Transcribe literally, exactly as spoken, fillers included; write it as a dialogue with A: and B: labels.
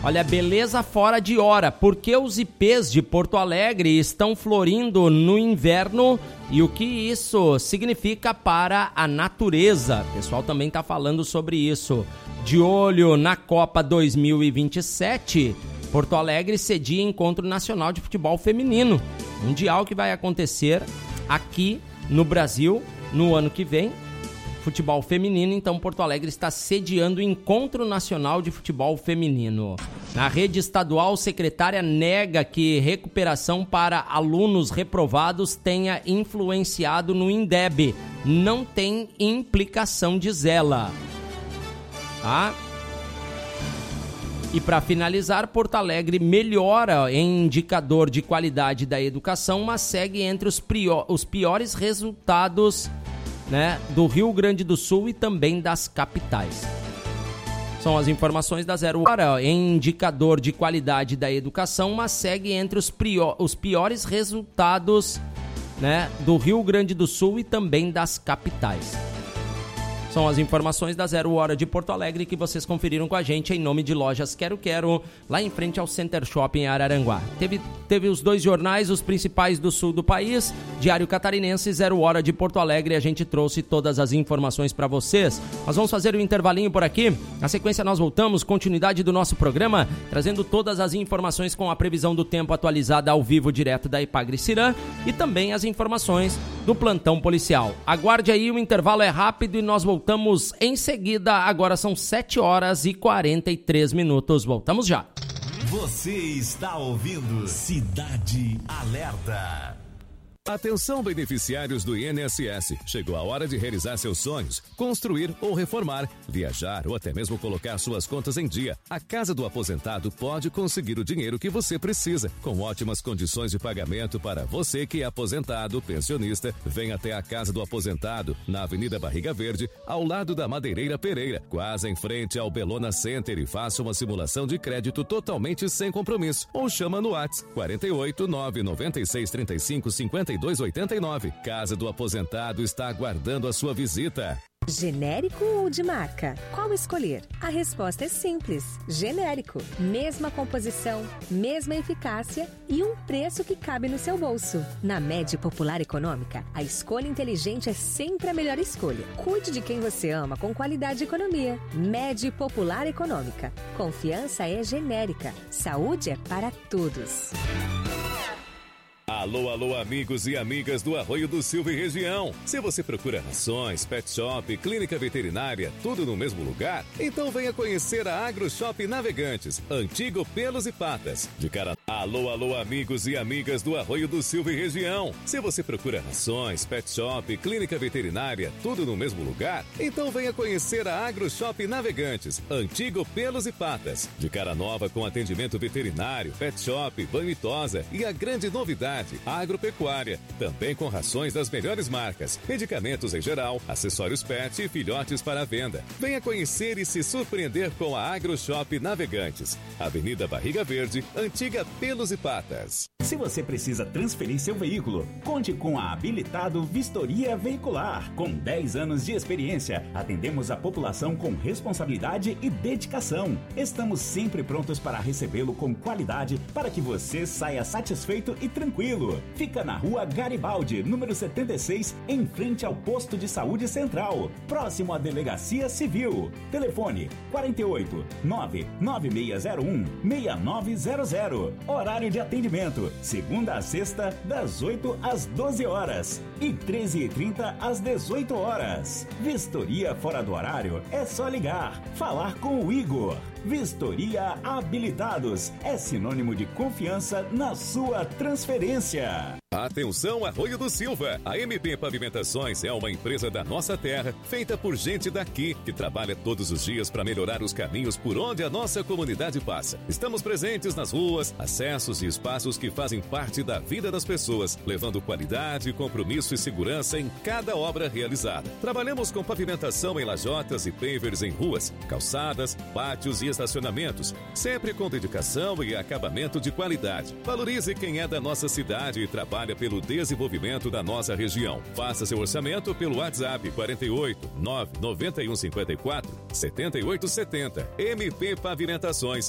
A: Olha, beleza fora de hora, porque os ipês de Porto Alegre estão florindo no inverno e o que isso significa para a natureza. O pessoal também está falando sobre isso. De olho na Copa dois mil e vinte e sete, Porto Alegre cedia Encontro Nacional de Futebol Feminino, mundial que vai acontecer aqui no Brasil no ano que vem. Futebol feminino, então Porto Alegre está sediando o Encontro Nacional de Futebol Feminino. Na rede estadual, secretária nega que recuperação para alunos reprovados tenha influenciado no INDEB. Não tem implicação, diz ela. Tá? E para finalizar, Porto Alegre melhora em indicador de qualidade da educação, mas segue entre os, prior, os piores resultados, né, do Rio Grande do Sul e também das capitais. São as informações da Zero Hora em indicador de qualidade da educação, mas segue entre os, prior, os piores resultados, né, do Rio Grande do Sul e também das capitais. São as informações da Zero Hora de Porto Alegre que vocês conferiram com a gente em nome de Lojas Quero Quero, lá em frente ao Center Shopping em Araranguá. Teve, teve os dois jornais, os principais do sul do país, Diário Catarinense e Zero Hora de Porto Alegre. A gente trouxe todas as informações para vocês. Nós vamos fazer um intervalinho por aqui. Na sequência nós voltamos, continuidade do nosso programa, trazendo todas as informações com a previsão do tempo atualizada ao vivo direto da Ipagre-Cirã e também as informações do plantão policial. Aguarde aí, o intervalo é rápido e nós voltamos Voltamos em seguida, agora são sete horas e quarenta e três minutos. Voltamos já.
B: Você está ouvindo Cidade Alerta.
C: Atenção, beneficiários do I N S S. Chegou a hora de realizar seus sonhos, construir ou reformar, viajar ou até mesmo colocar suas contas em dia. A Casa do Aposentado pode conseguir o dinheiro que você precisa, com ótimas condições de pagamento para você que é aposentado, pensionista. Venha até a Casa do Aposentado, na Avenida Barriga Verde, ao lado da Madeireira Pereira, quase em frente ao Belona Center, e faça uma simulação de crédito totalmente sem compromisso. Ou chama no WhatsApp quarenta e oito, nove nove seis, trinta e cinco, cinquenta e dois oitenta e nove. Casa do Aposentado está aguardando a sua visita.
D: Genérico ou de marca? Qual escolher? A resposta é simples. Genérico. Mesma composição, mesma eficácia e um preço que cabe no seu bolso. Na Med Popular Econômica, a escolha inteligente é sempre a melhor escolha. Cuide de quem você ama com qualidade e economia. Med Popular Econômica. Confiança é genérica. Saúde é para todos.
C: Alô, alô, amigos e amigas do Arroio do Silva e região. Se você procura rações, pet shop, clínica veterinária, tudo no mesmo lugar, então venha conhecer a Agro Shop Navegantes, antigo Pelos e Patas, de cara... Alô, alô, amigos e amigas do Arroio do Silva e região. Se você procura rações, pet shop, clínica veterinária, tudo no mesmo lugar, então venha conhecer a Agro Shop Navegantes, antigo Pelos e Patas, de cara nova com atendimento veterinário, pet shop, banho e tosa e a grande novidade, agropecuária, também com rações das melhores marcas, medicamentos em geral, acessórios pet e filhotes para a venda. Venha conhecer e se surpreender com a Agro Shop Navegantes, Avenida Barriga Verde, antiga Pelos e Patas.
B: Se você precisa transferir seu veículo, conte com a Habilitado Vistoria Veicular. Com dez anos de experiência, atendemos a população com responsabilidade e dedicação. Estamos sempre prontos para recebê-lo com qualidade para que você saia satisfeito e tranquilo. Fica na Rua Garibaldi, número setenta e seis, em frente ao Posto de Saúde Central, próximo à Delegacia Civil. Telefone quarenta e oito, nove nove seis zero um, seis nove zero zero. Horário de atendimento, segunda a sexta, das oito às doze horas e treze e trinta às dezoito horas. Vistoria fora do horário é só ligar, falar com o Igor. Vistoria Habilitados é sinônimo de confiança na sua transferência.
C: Atenção, Arroio do Silva! A M P Pavimentações é uma empresa da nossa terra, feita por gente daqui, que trabalha todos os dias para melhorar os caminhos por onde a nossa comunidade passa. Estamos presentes nas ruas, acessos e espaços que fazem parte da vida das pessoas, levando qualidade, compromisso e segurança em cada obra realizada. Trabalhamos com pavimentação em lajotas e pavers em ruas, calçadas, pátios e estacionamentos, sempre com dedicação e acabamento de qualidade. Valorize quem é da nossa cidade e trabalha pelo desenvolvimento da nossa região. Faça seu orçamento pelo WhatsApp quarenta e oito, nove nove um cinco quatro, sete oito sete zero. M P Pavimentações,